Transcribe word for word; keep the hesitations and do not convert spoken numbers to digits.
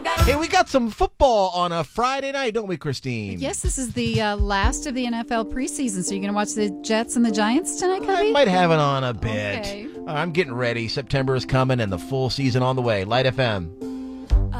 Hey, we got some football on a Friday night, don't we, Christine? Yes, this is the uh, last of the N F L preseason. So you're going to watch the Jets and the Giants tonight, Cubby? I might have it on a bit. Okay. I'm getting ready. September is coming and the full season on the way. Light F M.